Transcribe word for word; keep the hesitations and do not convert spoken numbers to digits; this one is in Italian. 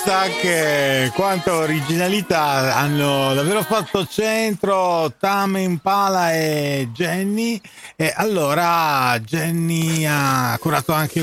Sa che quanta originalità hanno davvero fatto centro Tame Impala e Jenny, e allora Jenny ha curato anche